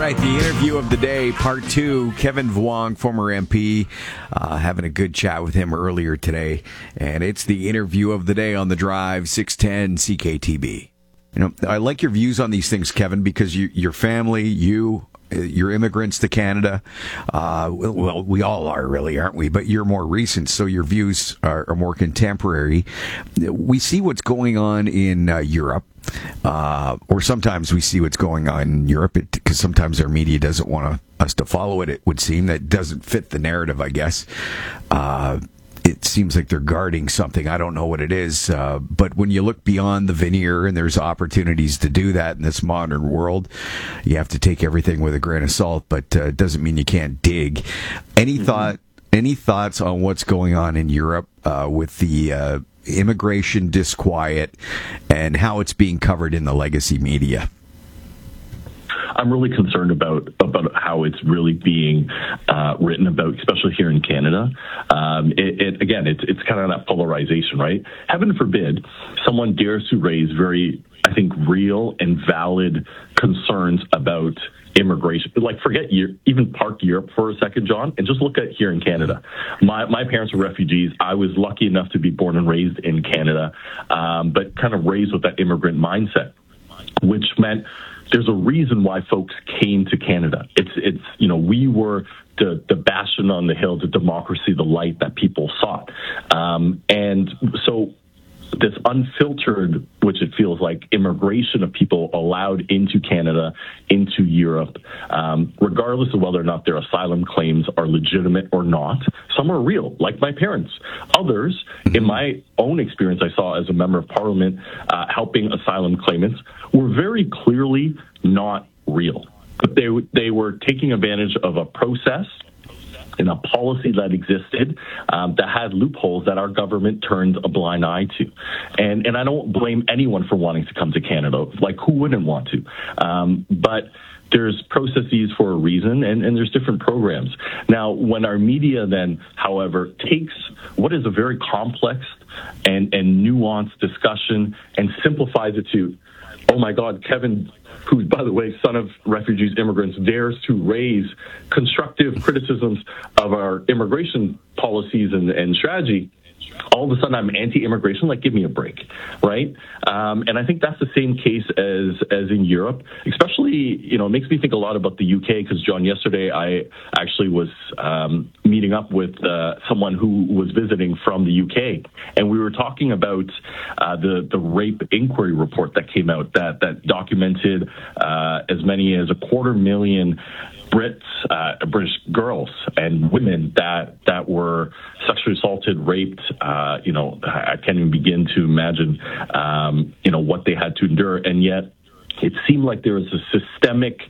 right, the interview of the day, part two. Kevin Vuong, former MP, having a good chat with him earlier today. And it's the interview of the day on The Drive, 610 CKTB. You know, I like your views on these things, Kevin, because your family, you're immigrants to Canada. Well, we all are, really, aren't we? But you're more recent, so your views are more contemporary. We see what's going on in Europe, or sometimes we see what's going on in Europe, because sometimes our media doesn't want us to follow it, it would seem. That doesn't fit the narrative, I guess. It seems like they're guarding something. I don't know what it is. But when you look beyond the veneer, and there's opportunities to do that in this modern world, you have to take everything with a grain of salt, but it doesn't mean you can't dig. Any thoughts on what's going on in Europe with the immigration disquiet and how it's being covered in the legacy media? I'm really concerned about how it's really being written about, especially here in Canada. It's kind of that polarization, right? Heaven forbid someone dares to raise very, I think, real and valid concerns about immigration. Like, forget even park Europe for a second, John, and just look at here in Canada. My parents were refugees. I was lucky enough to be born and raised in Canada, but kind of raised with that immigrant mindset, which meant there's a reason why folks came to Canada. It's we were the bastion on the hill, the democracy, the light that people sought. And so this unfiltered, which it feels like, immigration of people allowed into Canada, into Europe, regardless of whether or not their asylum claims are legitimate or not. Some are real, like my parents. Others, in my own experience, I saw as a member of parliament helping asylum claimants, were very clearly not real. But they were taking advantage of a process and a policy that existed that had loopholes that our government turned a blind eye to. And I don't blame anyone for wanting to come to Canada. Like, who wouldn't want to? But there's processes for a reason, and there's different programs. Now, when our media then, however, takes what is a very complex and nuanced discussion and simplifies it to, oh my God, Kevin, who's, by the way, son of refugees, immigrants, dares to raise constructive criticisms of our immigration policies and strategy, all of a sudden I'm anti-immigration. Like, give me a break, right? And I think that's the same case as in Europe. Especially, it makes me think a lot about the UK, because, John, yesterday I actually was meeting up with someone who was visiting from the UK, and we were talking about the rape inquiry report that came out that documented as many as 250,000 British girls and women that were sexually assaulted, raped. I can't even begin to imagine, what they had to endure. And yet it seemed like there was a systemic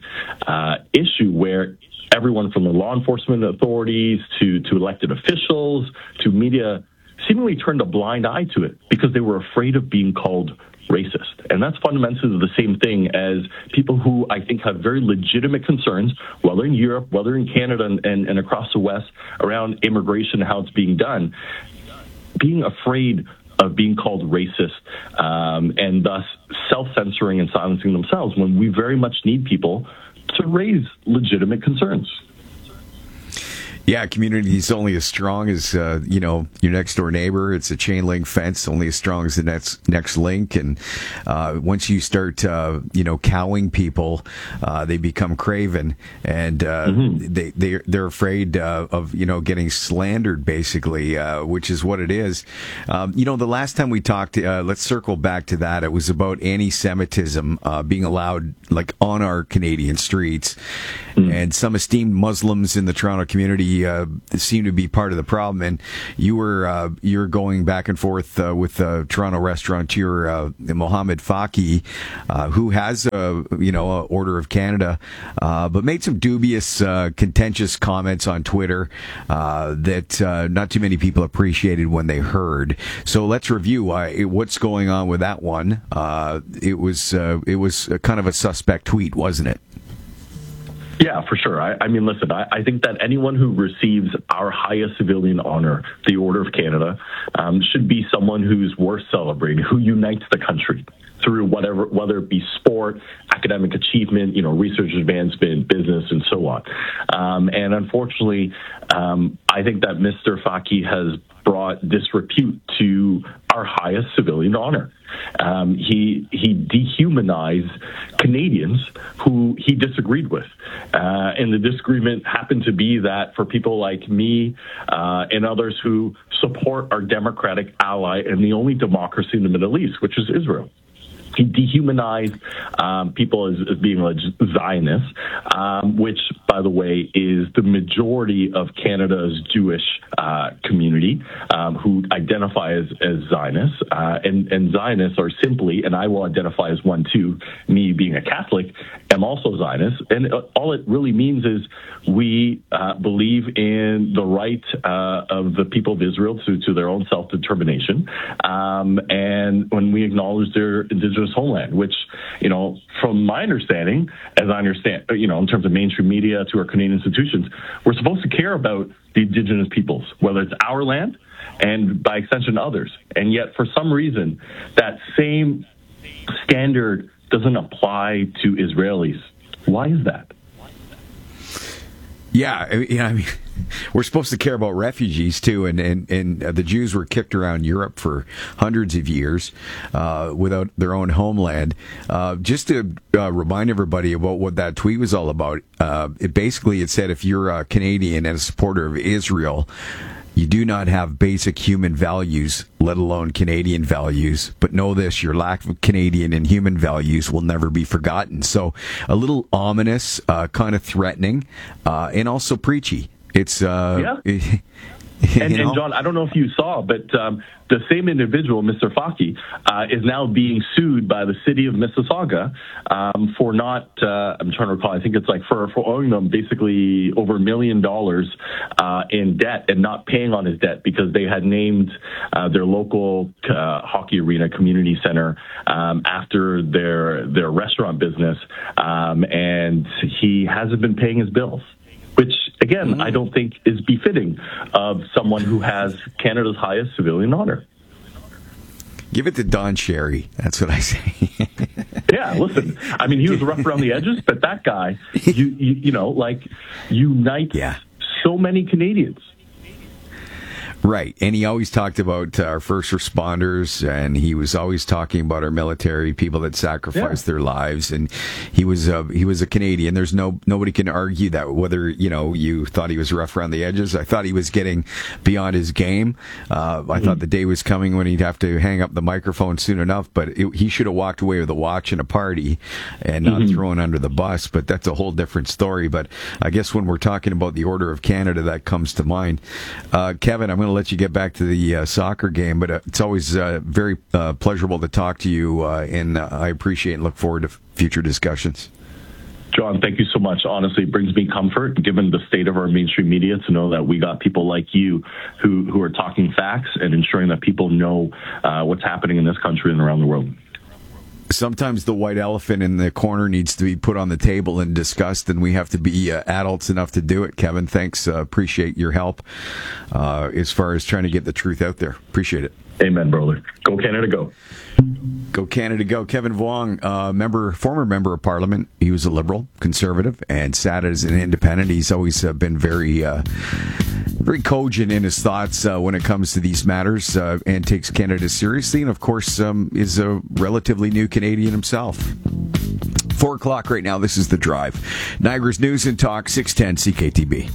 issue where everyone from the law enforcement authorities to elected officials to media seemingly turned a blind eye to it because they were afraid of being called racist. And that's fundamentally the same thing as people who I think have very legitimate concerns, whether in Europe, whether in Canada and across the West, around immigration and how it's being done, being afraid of being called racist, and thus self-censoring and silencing themselves when we very much need people to raise legitimate concerns. Yeah, community is only as strong as, your next door neighbor. It's a chain link fence, only as strong as the next link. And once you start, cowing people, they become craven, and they're afraid of getting slandered, basically, which is what it is. The last time we talked, let's circle back to that. It was about anti-Semitism being allowed, like, on our Canadian streets, and some esteemed Muslims in the Toronto community seem to be part of the problem. And you're going back and forth with Toronto restaurateur Mohammed Faki, who has a Order of Canada, but made some dubious, contentious comments on Twitter that not too many people appreciated when they heard. So let's review what's going on with that one. It was kind of a suspect tweet, wasn't it? Yeah, for sure. I mean, listen, I think that anyone who receives our highest civilian honor, the Order of Canada, should be someone who's worth celebrating, who unites the country through whether it be sport, academic achievement, research advancement, business, lot. And unfortunately, I think that Mr. Faki has brought disrepute to our highest civilian honor. He dehumanized Canadians who he disagreed with. And the disagreement happened to be that for people like me and others who support our democratic ally and the only democracy in the Middle East, which is Israel. He dehumanized people as being Zionists, which, by the way, is the majority of Canada's Jewish community who identify as Zionists. And Zionists are simply, and I will identify as one too, me being a Catholic, am also Zionist. And all it really means is we believe in the right of the people of Israel to their own self-determination. And when we acknowledge their indigenous homeland, which, from my understanding, as I understand, in terms of mainstream media to our Canadian institutions, we're supposed to care about the indigenous peoples, whether it's our land and by extension others. And yet, for some reason, that same standard doesn't apply to Israelis. Why is that? Yeah, I mean, we're supposed to care about refugees too, and the Jews were kicked around Europe for hundreds of years without their own homeland. Just to remind everybody about what that tweet was all about, it said if you're a Canadian and a supporter of Israel, you do not have basic human values, let alone Canadian values. But know this, your lack of Canadian and human values will never be forgotten. So a little ominous, kind of threatening, and also preachy. It's, And John, I don't know if you saw, but the same individual, Mr. Faki, is now being sued by the city of Mississauga for not, I'm trying to recall, I think it's like for owing them basically over $1 million in debt and not paying on his debt because they had named their local hockey arena community center after their restaurant business, and he hasn't been paying his bills. Which, again, I don't think is befitting of someone who has Canada's highest civilian honor. Give it to Don Cherry. That's what I say. Yeah, listen. I mean, he was rough around the edges, but that guy, unites so many Canadians. Right, and he always talked about our first responders, and he was always talking about our military, people that sacrificed their lives, and he was a Canadian. There's nobody can argue that, whether you thought he was rough around the edges. I thought he was getting beyond his game. I thought the day was coming when he'd have to hang up the microphone soon enough, but he should have walked away with a watch and a party and not thrown under the bus. But that's a whole different story. But I guess when we're talking about the Order of Canada, that comes to mind. Kevin, I'm going to let you get back to the soccer game, but it's always very pleasurable to talk to you, and I appreciate and look forward to future discussions. John, thank you so much. Honestly, it brings me comfort, given the state of our mainstream media, to know that we got people like you who are talking facts and ensuring that people know what's happening in this country and around the world. Sometimes the white elephant in the corner needs to be put on the table and discussed, and we have to be adults enough to do it. Kevin, thanks. Appreciate your help as far as trying to get the truth out there. Appreciate it. Amen, brother. Go Canada, go. Go Canada, go. Kevin Vuong, former member of Parliament. He was a Liberal, Conservative, and sat as an independent. He's always been very cogent in his thoughts when it comes to these matters, and takes Canada seriously, and of course is a relatively new Canadian himself. 4 o'clock right now. This is The Drive. Niagara's News and Talk, 610 CKTB.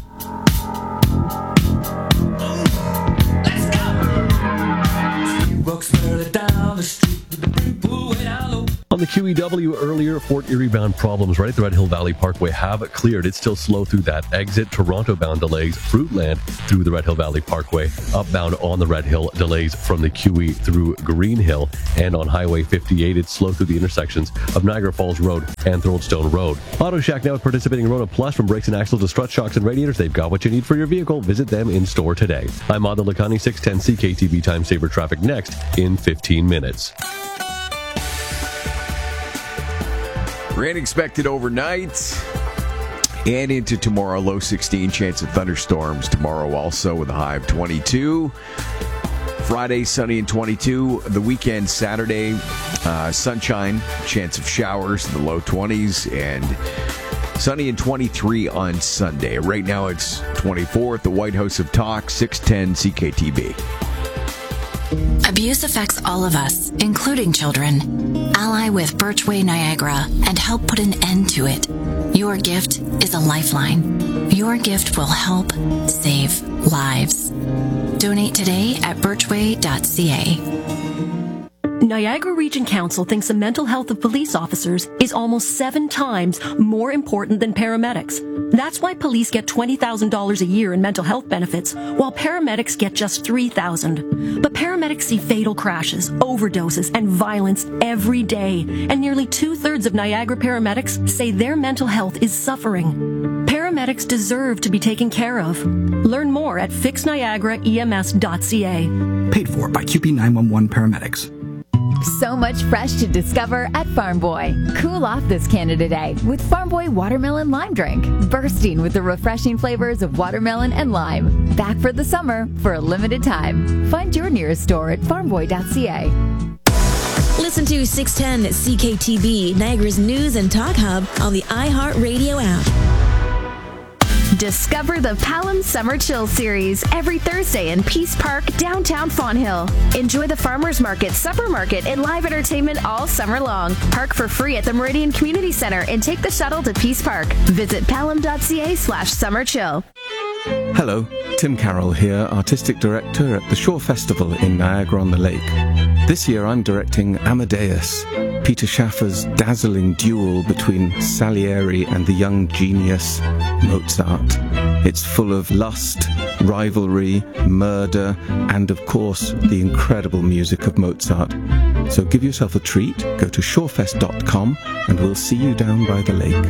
On the QEW earlier, Fort Erie-bound problems right at the Red Hill Valley Parkway have cleared. It's still slow through that exit. Toronto-bound delays, Fruitland through the Red Hill Valley Parkway. Upbound on the Red Hill, delays from the QE through Green Hill. And on Highway 58, it's slow through the intersections of Niagara Falls Road and Thoroldstone Road. Auto Shack now with participating Rona Plus, from brakes and axles to strut shocks and radiators. They've got what you need for your vehicle. Visit them in store today. I'm Adil Lakhani, 610 CKTB. Time saver traffic next in 15 minutes. Rain expected overnight and into tomorrow. Low 16, chance of thunderstorms tomorrow also with a high of 22. Friday, sunny and 22. The weekend, Saturday, sunshine, chance of showers in the low 20s, and Sunny and 23 on Sunday. Right now it's 24 at the White House of Talk, 610 CKTB. Abuse affects all of us, including children. Ally with Birchway Niagara and help put an end to it. Your gift is a lifeline. Your gift will help save lives. Donate today at birchway.ca. Niagara Region Council thinks the mental health of police officers is almost 7 times more important than paramedics. That's why police get $20,000 a year in mental health benefits, while paramedics get just $3,000. But paramedics see fatal crashes, overdoses, and violence every day, and nearly 2/3 of Niagara paramedics say their mental health is suffering. Paramedics deserve to be taken care of. Learn more at fixniagaraems.ca. Paid for by QP 911 paramedics. So much fresh to discover at Farm Boy. Cool off this Canada Day with Farm Boy Watermelon Lime Drink, bursting with the refreshing flavors of watermelon and lime. Back for the summer for a limited time. Find your nearest store at farmboy.ca. Listen to 610 CKTB, Niagara's news and talk hub on the iHeartRadio app. Discover the Palam Summer Chill Series every Thursday in Peace Park, downtown Fonthill. Enjoy the Farmers Market, Supper Market, and live entertainment all summer long. Park for free at the Meridian Community Center and take the shuttle to Peace Park. Visit palam.ca/summerchill. Hello, Tim Carroll here, Artistic Director at the Shore Festival in Niagara-on-the-Lake. This year I'm directing Amadeus, Peter Schaffer's dazzling duel between Salieri and the young genius Mozart. It's full of lust, rivalry, murder, and of course the incredible music of Mozart. So give yourself a treat, go to shorefest.com and we'll see you down by the lake.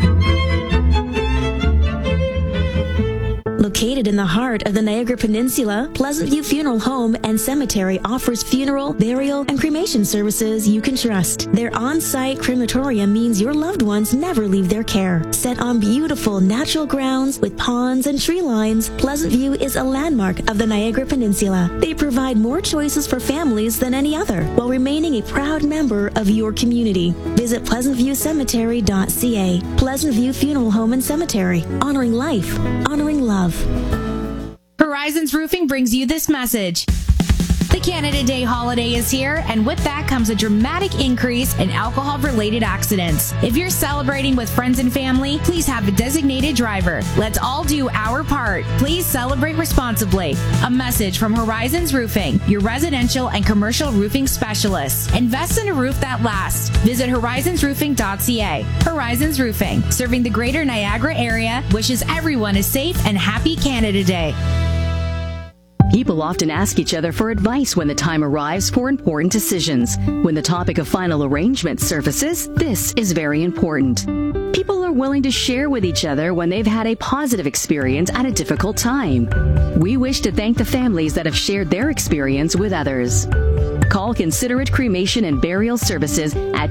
Located in the heart of the Niagara Peninsula, Pleasant View Funeral Home and Cemetery offers funeral, burial, and cremation services you can trust. Their on-site crematorium means your loved ones never leave their care. Set on beautiful natural grounds with ponds and tree lines, Pleasant View is a landmark of the Niagara Peninsula. They provide more choices for families than any other, while remaining a proud member of your community. Visit pleasantviewcemetery.ca. Pleasant View Funeral Home and Cemetery. Honoring life. Honoring love. Horizons Roofing brings you this message. The Canada Day holiday is here, and with that comes a dramatic increase in alcohol-related accidents. If you're celebrating with friends and family, please have a designated driver. Let's all do our part. Please celebrate responsibly. A message from Horizons Roofing, your residential and commercial roofing specialists. Invest in a roof that lasts. Visit horizonsroofing.ca. Horizons Roofing, serving the greater Niagara area, wishes everyone a safe and happy Canada Day. People often ask each other for advice when the time arrives for important decisions. When the topic of final arrangement surfaces, this is very important. People are willing to share with each other when they've had a positive experience at a difficult time. We wish to thank the families that have shared their experience with others. Call Considerate Cremation and Burial Services at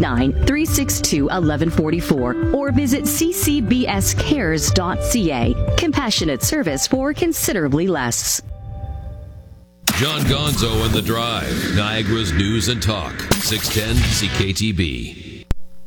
289-362-1144 or visit ccbscares.ca. Compassionate service for considerably less. John Gonzo and The Drive, Niagara's News and Talk, 610 CKTB.